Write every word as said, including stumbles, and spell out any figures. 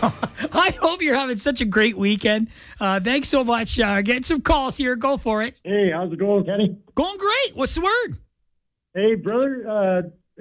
I hope you're having such a great weekend. Uh, thanks so much. Uh, get some calls here. Go for it. Hey, how's it going, Kenny? Going great. What's the word? Hey, brother. Uh,